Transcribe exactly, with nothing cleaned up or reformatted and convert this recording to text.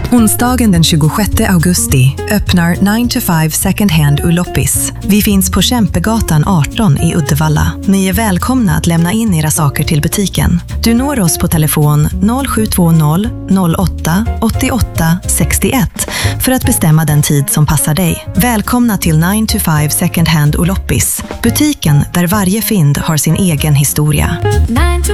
Onsdagen den tjugosjätte augusti öppnar nine to five Second Hand Uloppis. Vi finns på Kämpegatan arton i Uddevalla. Ni är välkomna att lämna in era saker till butiken. Du når oss på telefon noll sju två noll noll åtta åtta åtta sex ett för att bestämma den tid som passar dig. Välkomna till nine to five Second Hand Uloppis. Butiken där varje fynd har sin egen historia. nine to